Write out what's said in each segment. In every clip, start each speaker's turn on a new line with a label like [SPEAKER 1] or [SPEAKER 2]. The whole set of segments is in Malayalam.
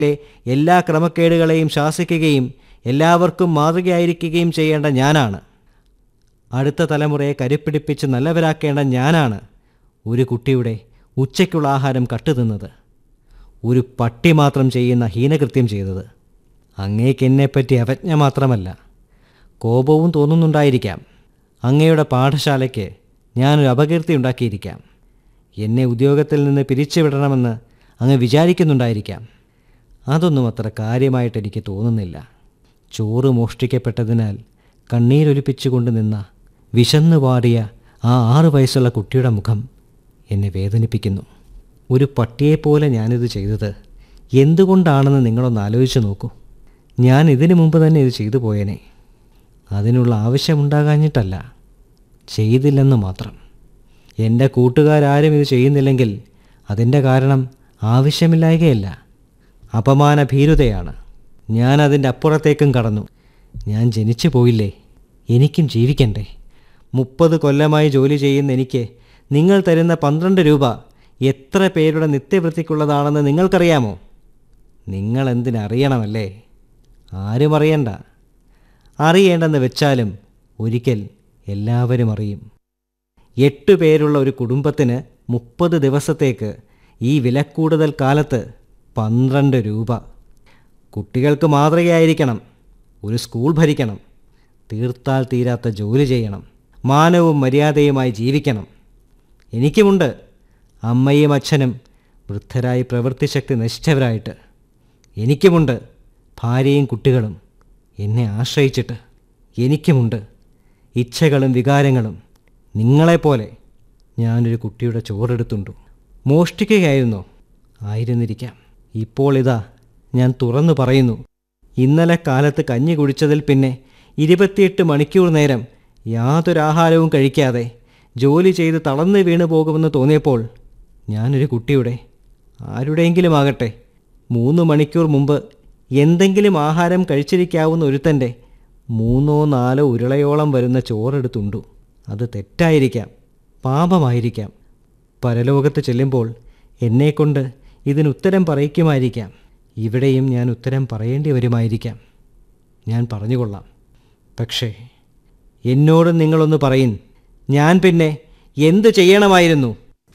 [SPEAKER 1] എല്ലാ ക്രമക്കേടുകളെയും ശാസിക്കുകയും എല്ലാവർക്കും മാതൃകയായിരിക്കുകയും ചെയ്യേണ്ട ഞാനാണ്. അടുത്ത തലമുറയെ കരുപ്പിടിപ്പിച്ച് നല്ലവരാക്കേണ്ട ഞാനാണ് ഒരു കുട്ടിയുടെ ഉച്ചയ്ക്കുള്ള ആഹാരം കട്ടുതിന്നത്, ഒരു പട്ടി മാത്രം ചെയ്യുന്ന ഹീനകൃത്യം ചെയ്തത്. അങ്ങേക്ക് എന്നെപ്പറ്റി അവജ്ഞ മാത്രമല്ല, കോപവും തോന്നുന്നുണ്ടായിരിക്കാം. അങ്ങയുടെ പാഠശാലയ്ക്ക് ഞാനൊരു അപകീർത്തി ഉണ്ടാക്കിയിരിക്കാം. എന്നെ ഉദ്യോഗത്തിൽ നിന്ന് പിരിച്ചുവിടണമെന്ന് അങ്ങ് വിചാരിക്കുന്നുണ്ടായിരിക്കാം. അതൊന്നും അത്ര കാര്യമായിട്ട് എനിക്ക് തോന്നുന്നില്ല. ചോറ് മോഷ്ടിക്കപ്പെട്ടതിനാൽ കണ്ണീരൊലിപ്പിച്ചുകൊണ്ട് നിന്ന വിശന്നു പാടിയ ആ 6 വയസ്സുള്ള കുട്ടിയുടെ മുഖം എന്നെ വേദനിപ്പിക്കുന്നു. ഒരു പട്ടിയെപ്പോലെ ഞാനിത് ചെയ്തത് എന്തുകൊണ്ടാണെന്ന് നിങ്ങളൊന്ന് ആലോചിച്ച് നോക്കൂ. ഞാൻ ഇതിനു മുമ്പ് തന്നെ ഇത് ചെയ്തു പോയേനെ. അതിനുള്ള ആവശ്യമുണ്ടാകാഞ്ഞിട്ടല്ല, ചെയ്തില്ലെന്ന് മാത്രം. എൻ്റെ കൂട്ടുകാരും ഇത് ചെയ്യുന്നില്ലെങ്കിൽ അതിൻ്റെ കാരണം ആവശ്യമില്ലായ്കയല്ല, അപമാന ഭീരുതയാണ്. ഞാൻ അതിൻ്റെ അപ്പുറത്തേക്കും കടന്നു. ഞാൻ ജനിച്ചു പോയില്ലേ, എനിക്കും ജീവിക്കണ്ടേ? 30 കൊല്ലമായി ജോലി ചെയ്യുന്ന എനിക്ക് നിങ്ങൾ തരുന്ന 12 രൂപ എത്ര പേരുടെ നിത്യവൃത്തിക്കുള്ളതാണെന്ന് നിങ്ങൾക്കറിയാമോ? നിങ്ങളെന്തിനറിയണമല്ലേ? ആരും അറിയണ്ട. അറിയേണ്ടെന്ന് വെച്ചാലും ഒരിക്കൽ എല്ലാവരും അറിയും. 8 പേരുള്ള ഒരു കുടുംബത്തിന് 30 ദിവസത്തേക്ക് ഈ വിലക്കൂടുതൽ കാലത്ത് 12 രൂപ. കുട്ടികൾക്ക് മാതൃകയായിരിക്കണം. ഒരു സ്കൂൾ ഭരിക്കണം. തീർത്താൽ തീരാത്ത ജോലി ചെയ്യണം. മാനവും മര്യാദയുമായി ജീവിക്കണം. എനിക്കുമുണ്ട് അമ്മയും അച്ഛനും വൃദ്ധരായി പ്രവൃത്തിശക്തി നശിച്ചവരായിട്ട്. എനിക്കുമുണ്ട് ഭാര്യയും കുട്ടികളും എന്നെ ആശ്രയിച്ചിട്ട്. എനിക്കുമുണ്ട് ഇച്ഛകളും വികാരങ്ങളും. നിങ്ങളെപ്പോലെ ഞാനൊരു കുട്ടിയുടെ ചോറെടുത്തുണ്ടു. മോഷ്ടിക്കുകയായിരുന്നോ? ആയിരുന്നിരിക്കാം. ഇപ്പോൾ ഇതാ ഞാൻ തുറന്നു പറയുന്നു. ഇന്നലെ കാലത്ത് കഞ്ഞി കുടിച്ചതിൽ പിന്നെ 28 മണിക്കൂർ നേരം യാതൊരാഹാരവും കഴിക്കാതെ ജോലി ചെയ്ത് തളർന്നു വീണു പോകുമെന്ന് തോന്നിയപ്പോൾ ഞാനൊരു കുട്ടിയുടെ, ആരുടെയെങ്കിലും ആകട്ടെ, 3 മണിക്കൂർ മുമ്പ് എന്തെങ്കിലും ആഹാരം കഴിച്ചിരിക്കാവുന്ന ഒരുത്തൻ്റെ 3-4 ഉരുളയോളം വരുന്ന ചോറെടുത്തുണ്ടു. അത് തെറ്റായിരിക്കാം, പാപമായിരിക്കാം. പരലോകത്ത് ചെല്ലുമ്പോൾ എന്നെക്കൊണ്ട് ഇതിനുത്തരം പറയിക്കുമായിരിക്കാം. ഇവിടെയും ഞാൻ ഉത്തരം പറയേണ്ടി വരുമായിരിക്കാം. ഞാൻ പറഞ്ഞുകൊള്ളാം. പക്ഷേ എന്നോട് നിങ്ങളൊന്ന് പറയിൻ, ഞാൻ പിന്നെ എന്തു ചെയ്യണമായിരുന്നു?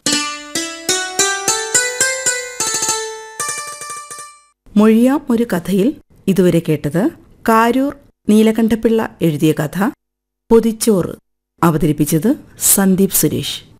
[SPEAKER 2] മൊഴിയാം ഒരു കഥയിൽ ഇതുവരെ കേട്ടത് കാരൂർ നീലകണ്ഠപിള്ള എഴുതിയ കഥ പൊതിച്ചോറ്. അവതരിപ്പിച്ചത് സന്ദീപ് സുരേഷ്.